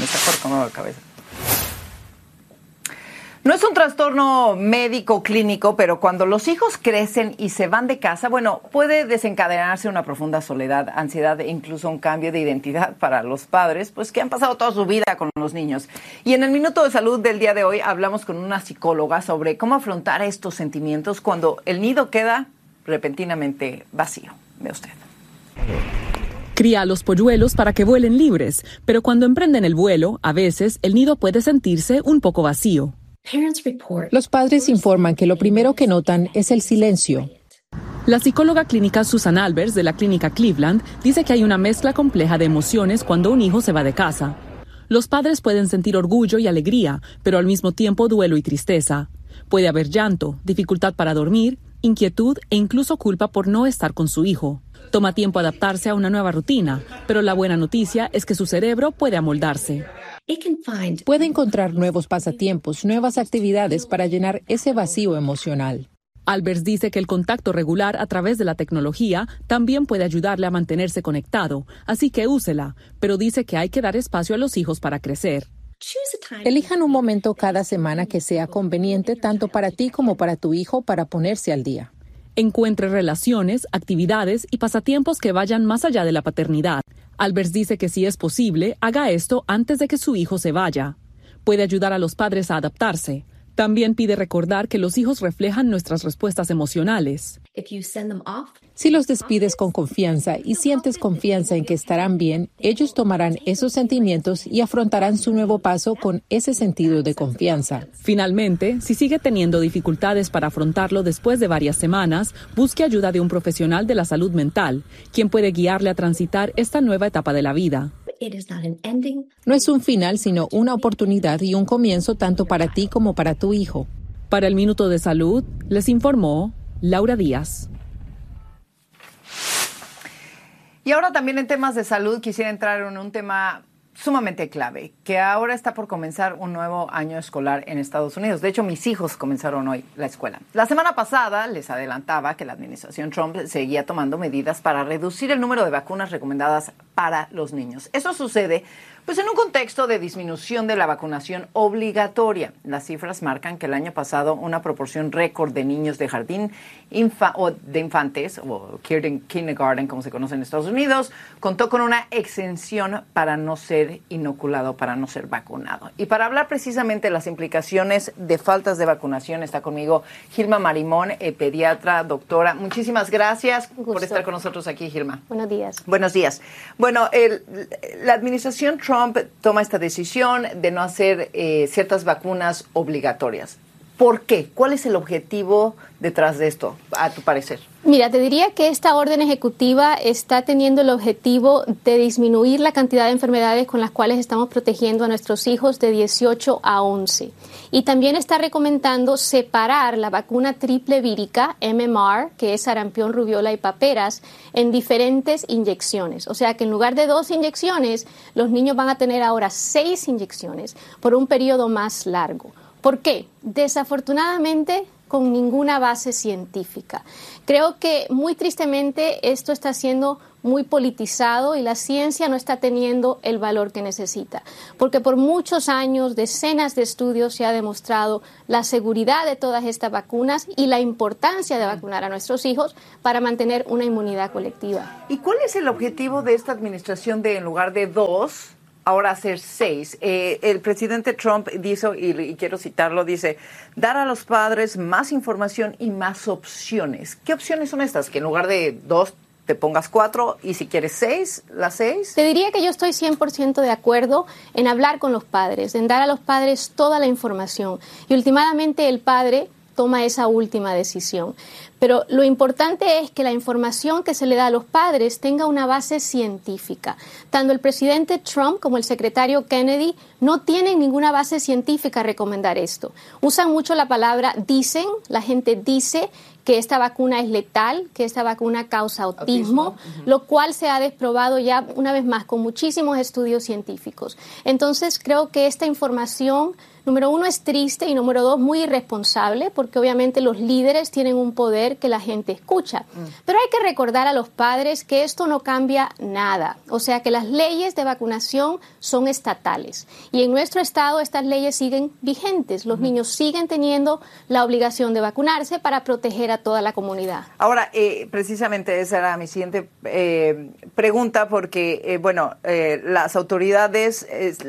Me está cortando la cabeza. No es un trastorno médico clínico, pero cuando los hijos crecen y se van de casa, bueno, puede desencadenarse una profunda soledad, ansiedad e incluso un cambio de identidad para los padres, pues que han pasado toda su vida con los niños. Y en el Minuto de Salud del día de hoy hablamos con una psicóloga sobre cómo afrontar estos sentimientos cuando el nido queda repentinamente vacío. Ve usted. Cría a los polluelos para que vuelen libres, pero cuando emprenden el vuelo, a veces el nido puede sentirse un poco vacío. Los padres informan que lo primero que notan es el silencio. La psicóloga clínica Susan Albers de la clínica Cleveland dice que hay una mezcla compleja de emociones cuando un hijo se va de casa. Los padres pueden sentir orgullo y alegría, pero al mismo tiempo duelo y tristeza. Puede haber llanto, dificultad para dormir, inquietud e incluso culpa por no estar con su hijo. Toma tiempo adaptarse a una nueva rutina, pero la buena noticia es que su cerebro puede amoldarse. Puede encontrar nuevos pasatiempos, nuevas actividades para llenar ese vacío emocional. Albers dice que el contacto regular a través de la tecnología también puede ayudarle a mantenerse conectado, así que úsela, pero dice que hay que dar espacio a los hijos para crecer. Elijan un momento cada semana que sea conveniente tanto para ti como para tu hijo para ponerse al día. Encuentre relaciones, actividades y pasatiempos que vayan más allá de la paternidad. Albers dice que si es posible, haga esto antes de que su hijo se vaya. Puede ayudar a los padres a adaptarse. También pide recordar que los hijos reflejan nuestras respuestas emocionales. Si los despides con confianza y sientes confianza en que estarán bien, ellos tomarán esos sentimientos y afrontarán su nuevo paso con ese sentido de confianza. Finalmente, si sigue teniendo dificultades para afrontarlo después de varias semanas, busque ayuda de un profesional de la salud mental, quien puede guiarle a transitar esta nueva etapa de la vida. No es un final, sino una oportunidad y un comienzo tanto para ti como para tu hijo. Para el Minuto de Salud, les informó Laura Díaz. Y ahora también en temas de salud quisiera entrar en un tema sumamente clave, que ahora está por comenzar un nuevo año escolar en Estados Unidos. De hecho, mis hijos comenzaron hoy la escuela. La semana pasada les adelantaba que la administración Trump seguía tomando medidas para reducir el número de vacunas recomendadas para los niños. Eso sucede pues en un contexto de disminución de la vacunación obligatoria. Las cifras marcan que el año pasado una proporción récord de niños de jardín o de infantes, o kindergarten como se conoce en Estados Unidos, contó con una exención para no ser inoculado, para no ser vacunado. Y para hablar precisamente de las implicaciones de faltas de vacunación, está conmigo Gilma Marimón, pediatra, doctora. Muchísimas gracias por estar con nosotros aquí, Gilma. Buenos días. Buenos días. Bueno, la administración Trump toma esta decisión de no hacer ciertas vacunas obligatorias. ¿Por qué? ¿Cuál es el objetivo detrás de esto, a tu parecer? Mira, te diría que esta orden ejecutiva está teniendo el objetivo de disminuir la cantidad de enfermedades con las cuales estamos protegiendo a nuestros hijos de 18 a 11. Y también está recomendando separar la vacuna triple vírica, MMR, que es sarampión, rubiola y paperas, en diferentes inyecciones. O sea que en lugar de 2 inyecciones, los niños van a tener ahora 6 inyecciones por un periodo más largo. ¿Por qué? Desafortunadamente, con ninguna base científica. Creo que muy tristemente esto está siendo muy politizado y la ciencia no está teniendo el valor que necesita, porque por muchos años, decenas de estudios se ha demostrado la seguridad de todas estas vacunas y la importancia de vacunar a nuestros hijos para mantener una inmunidad colectiva. ¿Y cuál es el objetivo de esta administración de, en lugar de 2, ahora hacer 6? El presidente Trump dijo, y quiero citarlo, dice, dar a los padres más información y más opciones. ¿Qué opciones son estas? Que en lugar de 2 te pongas 4 y si quieres 6, las 6. Te diría que yo estoy 100% de acuerdo en hablar con los padres, en dar a los padres toda la información. Y últimamente el padre toma esa última decisión. Pero lo importante es que la información que se le da a los padres tenga una base científica. Tanto el presidente Trump como el secretario Kennedy no tienen ninguna base científica a recomendar esto. Usan mucho la palabra dicen, la gente dice que esta vacuna es letal, que esta vacuna causa autismo, lo cual se ha desprobado ya una vez más con muchísimos estudios científicos. Entonces creo que esta información número uno, es triste y número dos, muy irresponsable, porque obviamente los líderes tienen un poder que la gente escucha. Pero hay que recordar a los padres que esto no cambia nada. O sea, que las leyes de vacunación son estatales. Y en nuestro estado estas leyes siguen vigentes. Los niños siguen teniendo la obligación de vacunarse para proteger a toda la comunidad. Ahora, precisamente esa era mi siguiente pregunta, porque, las autoridades,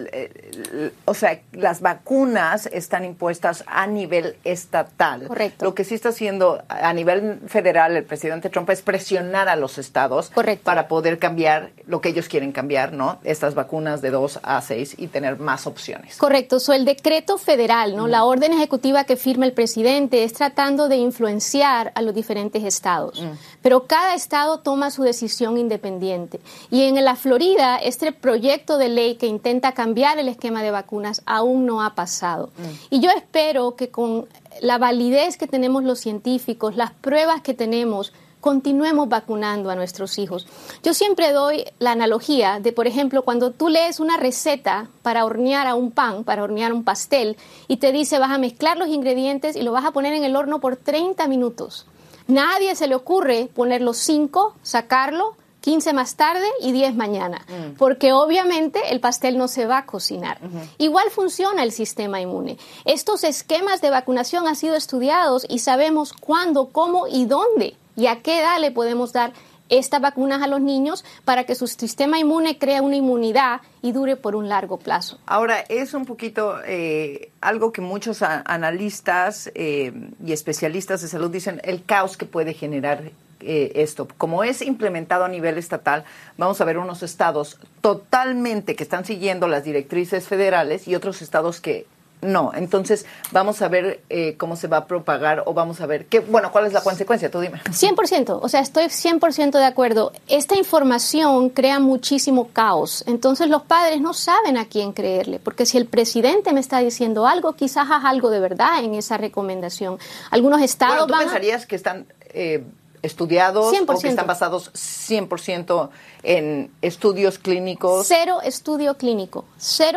o sea, las vacunas están impuestas a nivel estatal. Correcto. Lo que sí está haciendo a nivel federal el presidente Trump es presionar a los estados. Correcto. Para poder cambiar lo que ellos quieren cambiar, ¿no? Estas vacunas de 2 a 6 y tener más opciones. Correcto. El decreto federal, ¿no? La orden ejecutiva que firma el presidente es tratando de influenciar a los diferentes estados. Pero cada estado toma su decisión independiente. Y en la Florida, este proyecto de ley que intenta cambiar el esquema de vacunas aún no ha pasado. Y yo espero que con la validez que tenemos los científicos, las pruebas que tenemos, continuemos vacunando a nuestros hijos. Yo siempre doy la analogía de, por ejemplo, cuando tú lees una receta para hornear a un pan, para hornear un pastel, y te dice vas a mezclar los ingredientes y lo vas a poner en el horno por 30 minutos. Nadie se le ocurre poner los 5, sacarlo, 15 más tarde y 10 mañana, porque obviamente el pastel no se va a cocinar. Igual funciona el sistema inmune. Estos esquemas de vacunación han sido estudiados y sabemos cuándo, cómo y dónde y a qué edad le podemos dar estas vacunas a los niños para que su sistema inmune cree una inmunidad y dure por un largo plazo. Ahora, es un poquito algo que muchos analistas y especialistas de salud dicen, el caos que puede generar esto. Como es implementado a nivel estatal, vamos a ver unos estados totalmente que están siguiendo las directrices federales y otros estados que no. Entonces, vamos a ver cómo se va a propagar o vamos a ver cuál es la consecuencia. Tú dime. 100%. O sea, estoy 100% de acuerdo. Esta información crea muchísimo caos. Entonces, los padres no saben a quién creerle. Porque si el presidente me está diciendo algo, quizás haz algo de verdad en esa recomendación. Algunos estados ¿tú pensarías que están estudiados 100%. O que están basados 100% en estudios clínicos? Cero estudio clínico,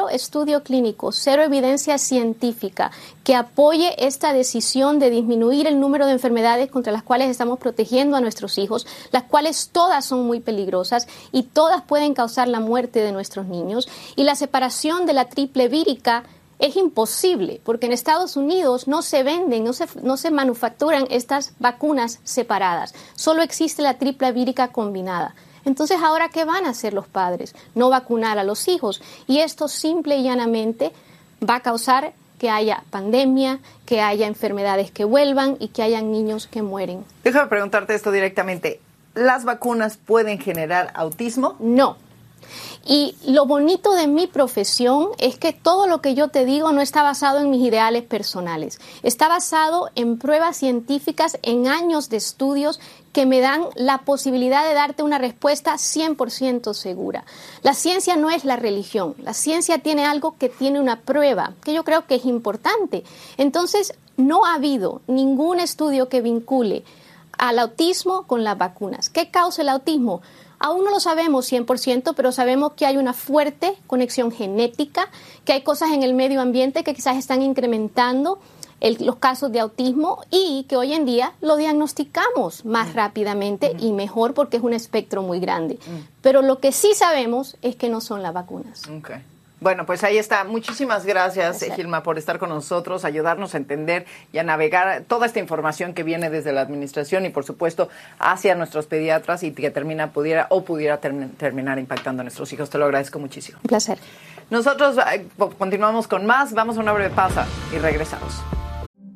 cero evidencia científica que apoye esta decisión de disminuir el número de enfermedades contra las cuales estamos protegiendo a nuestros hijos, las cuales todas son muy peligrosas y todas pueden causar la muerte de nuestros niños. Y la separación de la triple vírica es imposible, porque en Estados Unidos no se venden, no se manufacturan estas vacunas separadas. Solo existe la triple vírica combinada. Entonces, ¿ahora qué van a hacer los padres? No vacunar a los hijos. Y esto simple y llanamente va a causar que haya pandemia, que haya enfermedades que vuelvan y que haya niños que mueren. Déjame preguntarte esto directamente. ¿Las vacunas pueden generar autismo? No. Y lo bonito de mi profesión es que todo lo que yo te digo no está basado en mis ideales personales. Está basado en pruebas científicas, en años de estudios que me dan la posibilidad de darte una respuesta 100% segura. La ciencia no es la religión. La ciencia tiene algo que tiene una prueba, que yo creo que es importante. Entonces, no ha habido ningún estudio que vincule al autismo con las vacunas. ¿Qué causa el autismo? Aún no lo sabemos 100%, pero sabemos que hay una fuerte conexión genética, que hay cosas en el medio ambiente que quizás están incrementando los casos de autismo y que hoy en día lo diagnosticamos más rápidamente y mejor porque es un espectro muy grande. Pero lo que sí sabemos es que no son las vacunas. Okay. Bueno, pues ahí está. Muchísimas gracias, Gilma, por estar con nosotros, ayudarnos a entender y a navegar toda esta información que viene desde la administración y, por supuesto, hacia nuestros pediatras y que pudiera terminar impactando a nuestros hijos. Te lo agradezco muchísimo. Un placer. Nosotros continuamos con más. Vamos a una breve pausa y regresamos.